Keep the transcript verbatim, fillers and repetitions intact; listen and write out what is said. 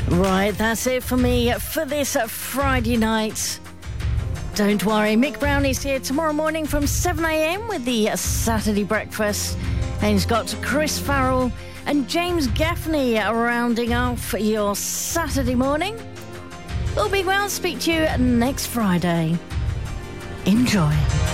Right, that's it for me for this Friday night. Don't worry, Mick Brownie's here tomorrow morning from seven a.m. with the Saturday breakfast. And he's got Chris Farrell and James Gaffney rounding off your Saturday morning. All being well, speak to you next Friday. Enjoy.